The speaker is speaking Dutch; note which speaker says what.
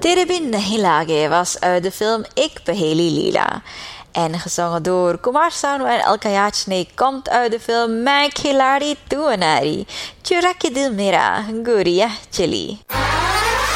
Speaker 1: तेरे बिन नहीं लागे was uit de film Ik Paheli Lila. En gezongen door Kumar Sanu en Alka Yachne komt uit de film Main Khiladi Tu Anari. Chura ke dil mera, Guriya Chili.